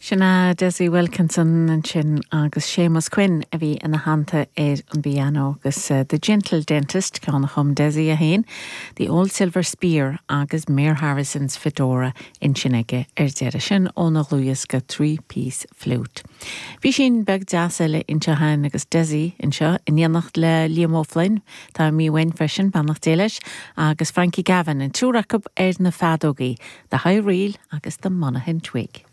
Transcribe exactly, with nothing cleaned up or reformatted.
Sinna Desi Wilkinson and sin agus Seamus Quinn a bhí ina hananta ar an piano agus uh, The Gentle Dentist gan chum Desi a hain, The Old Silver Spear agus Mayor Harrison's Fedora in Sinnige ar deire sin óna luas go three-piece flute. Bhí sin beg deasa le inse hain agus Desi inseo in dhéanacht le Liam O'Flynn tá mí wein freisin bannacht déileis agus Frankie Gavin in trúracab ar na fadógaí, the High Reel agus the Monaghan Twig.